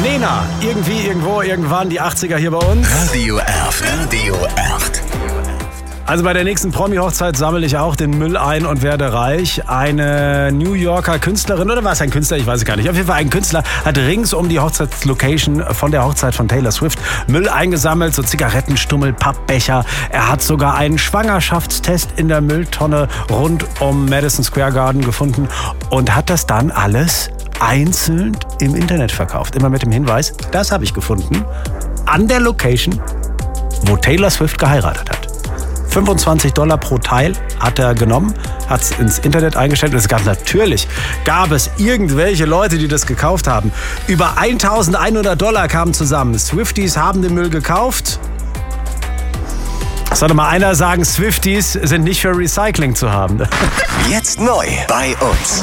Nena, irgendwie, irgendwo, irgendwann, die 80er hier bei uns. Radio Erft. Radio Erft. Also bei der nächsten Promi-Hochzeit sammle ich auch den Müll ein und werde reich. Eine New Yorker Künstlerin, oder war es ein Künstler? Ich weiß es gar nicht. Auf jeden Fall ein Künstler hat rings um die Hochzeitslocation von der Hochzeit von Taylor Swift Müll eingesammelt, so Zigarettenstummel, Pappbecher. Er hat sogar einen Schwangerschaftstest in der Mülltonne rund um Madison Square Garden gefunden und hat das dann alles einzeln im Internet verkauft. Immer mit dem Hinweis, das habe ich gefunden, an der Location, wo Taylor Swift geheiratet hat. $25 pro Teil hat er genommen, hat es ins Internet eingestellt. Und natürlich gab es irgendwelche Leute, die das gekauft haben. Über $1.100 kamen zusammen. Swifties haben den Müll gekauft. Sollte mal einer sagen, Swifties sind nicht für Recycling zu haben. Jetzt neu bei uns.